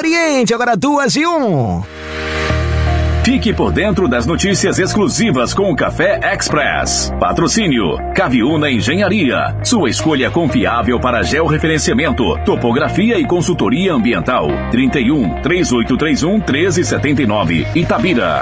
Oriente, agora 2:01. Fique por dentro das notícias exclusivas com o Café Express. Patrocínio Caviuna Engenharia. Sua escolha confiável para georreferenciamento, topografia e consultoria ambiental. 31-3831 1379. Itabira.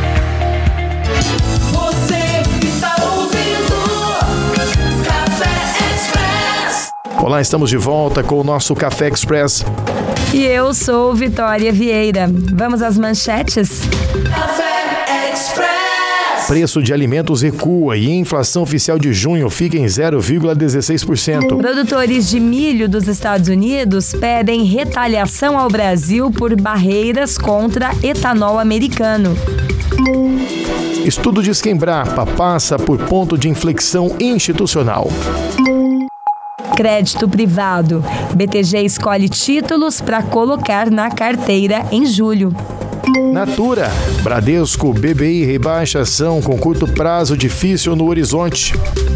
Olá, estamos de volta com o nosso Café Express. E eu sou Vitória Vieira. Vamos às manchetes? Café Express. Preço de alimentos recua e a inflação oficial de junho fica em 0,16%. Produtores de milho dos Estados Unidos pedem retaliação ao Brasil por barreiras contra etanol americano. Estudo diz que Embrapa passa por ponto de inflexão institucional. Crédito privado. BTG escolhe títulos para colocar na carteira em julho. Natura. Bradesco, BBI rebaixa ação com curto prazo difícil no horizonte.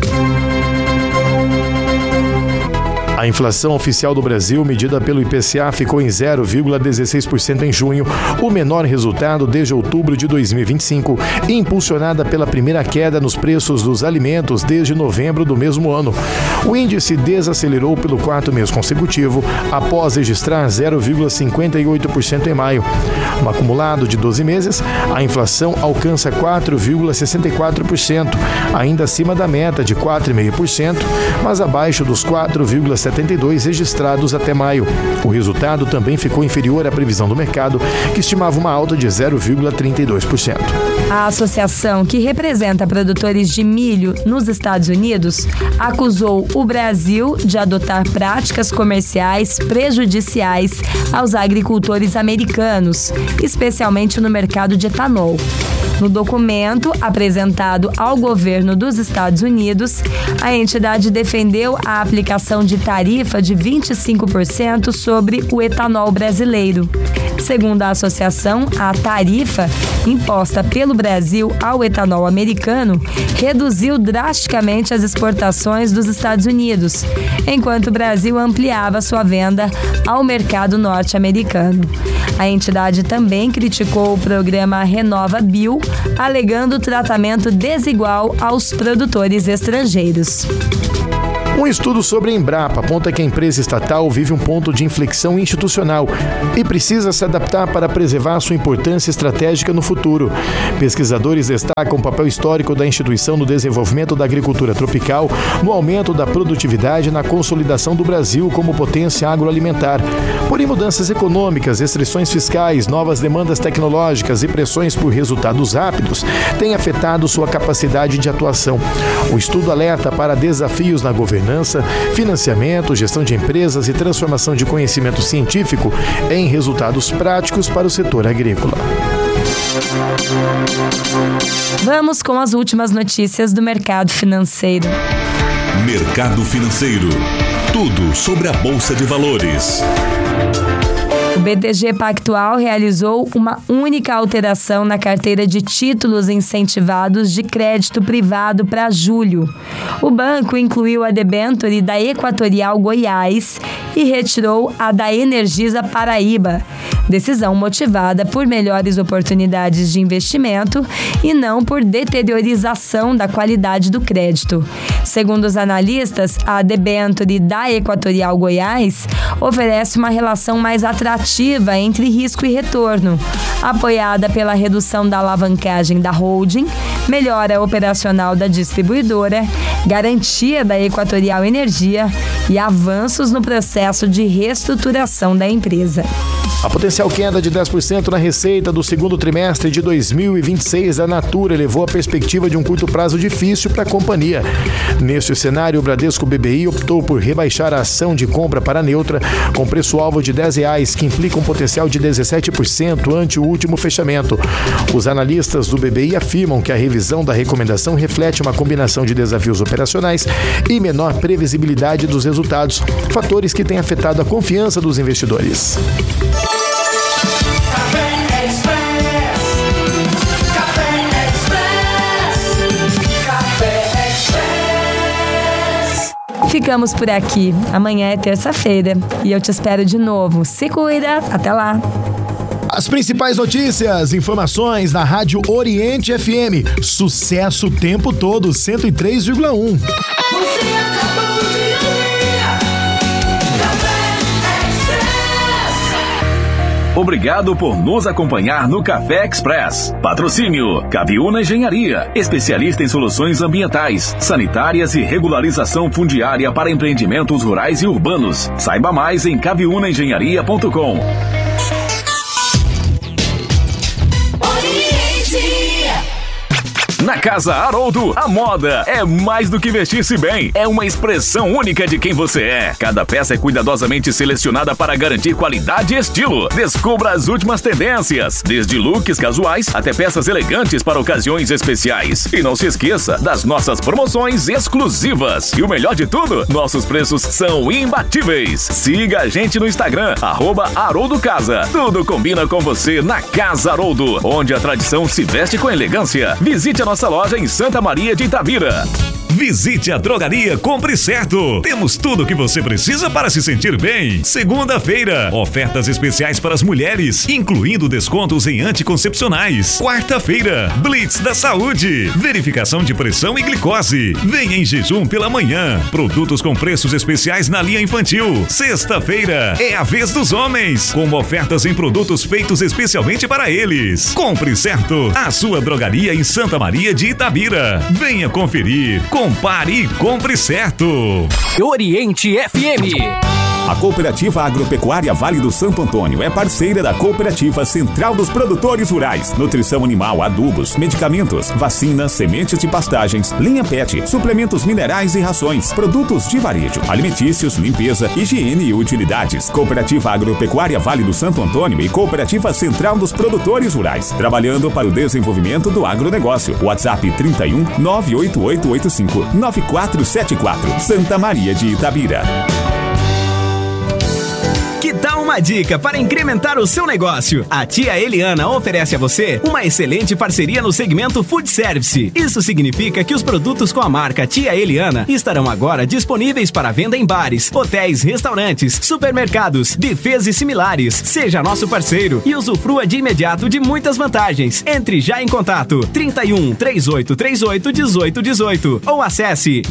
A inflação oficial do Brasil, medida pelo IPCA, ficou em 0,16% em junho, o menor resultado desde outubro de 2025, impulsionada pela primeira queda nos preços dos alimentos desde novembro do mesmo ano. O índice desacelerou pelo quarto mês consecutivo, após registrar 0,58% em maio. No acumulado de 12 meses, a inflação alcança 4,64%, ainda acima da meta de 4,5%, mas abaixo dos 4,72% registrados até maio. O resultado também ficou inferior à previsão do mercado, que estimava uma alta de 0,32%. A associação que representa produtores de milho nos Estados Unidos acusou o Brasil de adotar práticas comerciais prejudiciais aos agricultores americanos, especialmente no mercado de etanol. No documento apresentado ao governo dos Estados Unidos, a entidade defendeu a aplicação de tarifa de 25% sobre o etanol brasileiro. Segundo a associação, a tarifa imposta pelo Brasil ao etanol americano reduziu drasticamente as exportações dos Estados Unidos, enquanto o Brasil ampliava sua venda ao mercado norte-americano. A entidade também criticou o programa Renova Bio, alegando tratamento desigual aos produtores estrangeiros. Um estudo sobre a Embrapa aponta que a empresa estatal vive um ponto de inflexão institucional e precisa se adaptar para preservar sua importância estratégica no futuro. Pesquisadores destacam o papel histórico da instituição no desenvolvimento da agricultura tropical, no aumento da produtividade e na consolidação do Brasil como potência agroalimentar. Porém, mudanças econômicas, restrições fiscais, novas demandas tecnológicas e pressões por resultados rápidos têm afetado sua capacidade de atuação. O estudo alerta para desafios na governança, financiamento, gestão de empresas e transformação de conhecimento científico em resultados práticos para o setor agrícola. Vamos com as últimas notícias do mercado financeiro. Mercado financeiro. Tudo sobre a Bolsa de Valores. O BTG Pactual realizou uma única alteração na carteira de títulos incentivados de crédito privado para julho. O banco incluiu a debênture da Equatorial Goiás e retirou a da Energisa Paraíba. Decisão motivada por melhores oportunidades de investimento e não por deteriorização da qualidade do crédito. Segundo os analistas, a debênture da Equatorial Goiás oferece uma relação mais atrativa entre risco e retorno, apoiada pela redução da alavancagem da holding, melhora operacional da distribuidora, garantia da Equatorial Energia e avanços no processo de reestruturação da empresa. A potencial queda de 10% na receita do segundo trimestre de 2026 da Natura elevou a perspectiva de um curto prazo difícil para a companhia. Neste cenário, o Bradesco BBI optou por rebaixar a ação de compra para neutra, com preço-alvo de R$10, que implica um potencial de 17% ante o último fechamento. Os analistas do BBI afirmam que a revisão da recomendação reflete uma combinação de desafios operacionais e menor previsibilidade dos resultados, fatores que têm afetado a confiança dos investidores. Ficamos por aqui. Amanhã é terça-feira e eu te espero de novo. Se cuida. Até lá. As principais notícias, informações na Rádio Oriente FM. Sucesso o tempo todo, 103,1. Você acabou de ouvir Café Express. Obrigado por nos acompanhar no Café Express. Patrocínio Caviúna Engenharia, especialista em soluções ambientais, sanitárias e regularização fundiária para empreendimentos rurais e urbanos. Saiba mais em caviunaengenharia.com. Na Casa Haroldo, a moda é mais do que vestir-se bem. É uma expressão única de quem você é. Cada peça é cuidadosamente selecionada para garantir qualidade e estilo. Descubra as últimas tendências, desde looks casuais até peças elegantes para ocasiões especiais. E não se esqueça das nossas promoções exclusivas. E o melhor de tudo, nossos preços são imbatíveis. Siga a gente no Instagram, @HaroldoCasa. Tudo combina com você na Casa Haroldo, onde a tradição se veste com elegância. Visite a nossa loja em Santa Maria de Itabira. Visite a Drogaria Compre Certo. Temos tudo o que você precisa para se sentir bem. Segunda-feira, ofertas especiais para as mulheres, incluindo descontos em anticoncepcionais. Quarta-feira, Blitz da Saúde, verificação de pressão e glicose. Venha em jejum pela manhã. Produtos com preços especiais na linha infantil. Sexta-feira, é a vez dos homens, com ofertas em produtos feitos especialmente para eles. Compre Certo, a sua drogaria em Santa Maria de Itabira. Venha conferir. Compare e compre certo. Oriente FM. A Cooperativa Agropecuária Vale do Santo Antônio é parceira da Cooperativa Central dos Produtores Rurais. Nutrição animal, adubos, medicamentos, vacinas, sementes de pastagens, linha PET, suplementos minerais e rações, produtos de varejo, alimentícios, limpeza, higiene e utilidades. Cooperativa Agropecuária Vale do Santo Antônio e Cooperativa Central dos Produtores Rurais. Trabalhando para o desenvolvimento do agronegócio. WhatsApp 31 98885 9474. Santa Maria de Itabira. Que tal uma dica para incrementar o seu negócio? A tia Eliana oferece a você uma excelente parceria no segmento Food Service. Isso significa que os produtos com a marca Tia Eliana estarão agora disponíveis para venda em bares, hotéis, restaurantes, supermercados, buffets e similares. Seja nosso parceiro e usufrua de imediato de muitas vantagens. Entre já em contato 31 3838 1818 ou acesse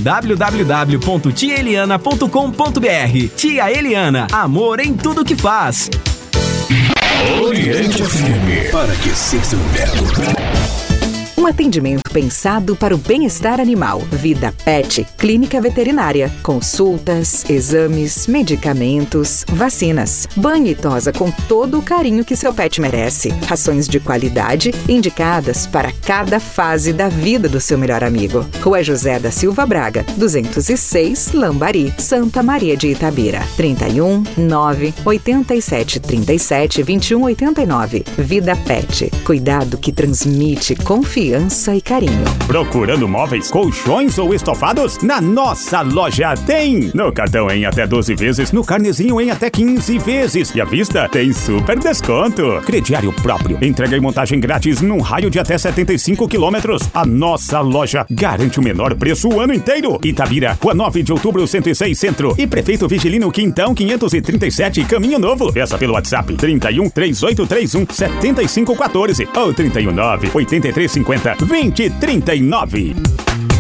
www.tiaeliana.com.br. Tia Eliana, amor em tudo que faz. Oriente FM. Para que seja verbo. Um atendimento pensado para o bem-estar animal. Vida Pet, clínica veterinária. Consultas, exames, medicamentos, vacinas. Banho e tosa com todo o carinho que seu pet merece. Rações de qualidade indicadas para cada fase da vida do seu melhor amigo. Rua José da Silva Braga, 206, Lambari, Santa Maria de Itabira. 31 9 87 37 21 89. Vida Pet, cuidado que transmite confiança e carinho. Procurando móveis, colchões ou estofados? Na nossa loja tem! No cartão em até 12 vezes, no carnezinho em até 15 vezes. E à vista tem super desconto. Crediário próprio. Entrega e montagem grátis num raio de até 75 quilômetros. A nossa loja garante o menor preço o ano inteiro. Itabira, Rua 9 de Outubro, 106 Centro. E Prefeito Vigilino Quintão, 537, Caminho Novo. Peça pelo WhatsApp 31 3831 7514 ou 319 8350 2039.